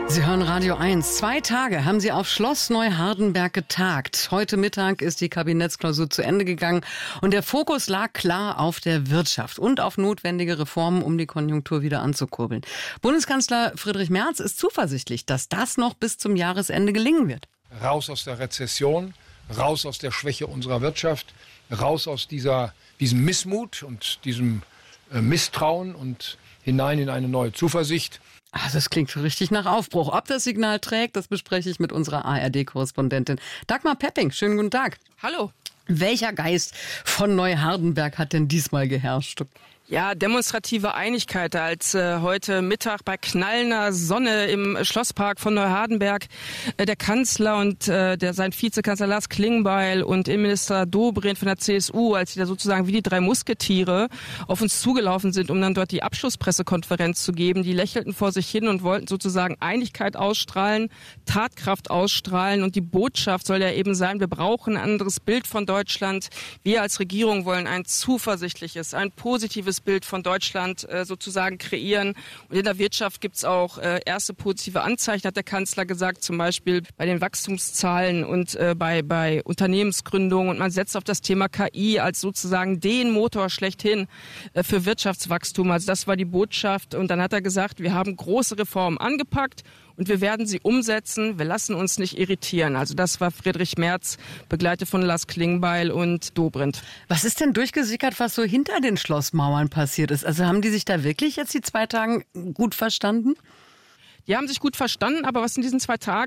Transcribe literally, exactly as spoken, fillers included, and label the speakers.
Speaker 1: Sie hören Radio eins. Zwei Tage haben Sie auf Schloss Neuhardenberg getagt. Heute Mittag ist die Kabinettsklausur zu Ende gegangen und der Fokus lag klar auf der Wirtschaft und auf notwendige Reformen, um die Konjunktur wieder anzukurbeln. Bundeskanzler Friedrich Merz ist zuversichtlich, dass das noch bis zum Jahresende gelingen wird.
Speaker 2: Raus aus der Rezession, raus aus der Schwäche unserer Wirtschaft, raus aus dieser, diesem Missmut und diesem äh, Misstrauen und hinein in eine neue Zuversicht.
Speaker 1: Also es klingt richtig nach Aufbruch. Ob das Signal trägt, das bespreche ich mit unserer A R D-Korrespondentin Dagmar Pepping. Schönen guten Tag.
Speaker 3: Hallo.
Speaker 1: Welcher Geist von Neuhardenberg hat denn diesmal geherrscht?
Speaker 3: Ja, demonstrative Einigkeit, als äh, heute Mittag bei knallender Sonne im Schlosspark von Neuhardenberg äh, der Kanzler und äh, der sein Vizekanzler Lars Klingbeil und Innenminister Dobrindt von der C S U, als sie da sozusagen wie die drei Musketiere auf uns zugelaufen sind, um dann dort die Abschlusspressekonferenz zu geben. Die lächelten vor sich hin und wollten sozusagen Einigkeit ausstrahlen, Tatkraft ausstrahlen, und die Botschaft soll ja eben sein: Wir brauchen ein anderes Bild von Deutschland. Wir als Regierung wollen ein zuversichtliches, ein positives Bild von Deutschland äh, sozusagen kreieren. Und in der Wirtschaft gibt es auch äh, erste positive Anzeichen, hat der Kanzler gesagt, zum Beispiel bei den Wachstumszahlen und äh, bei, bei Unternehmensgründungen. Und man setzt auf das Thema K I als sozusagen den Motor schlechthin äh, für Wirtschaftswachstum. Also das war die Botschaft. Und dann hat er gesagt, wir haben große Reformen angepackt und wir werden sie umsetzen. Wir lassen uns nicht irritieren. Also das war Friedrich Merz, begleitet von Lars Klingbeil und Dobrindt.
Speaker 1: Was ist denn durchgesickert, was so hinter den Schlossmauern passiert ist? Also haben die sich da wirklich jetzt die zwei Tage gut verstanden?
Speaker 3: Die haben sich gut verstanden, aber was in diesen zwei Tagen